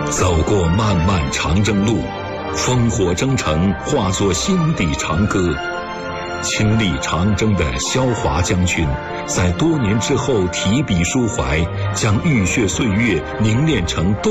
走过漫漫长征路，烽火征程化作心底长歌。亲历长征的萧华将军，在多年之后提笔抒怀，将浴血岁月凝练成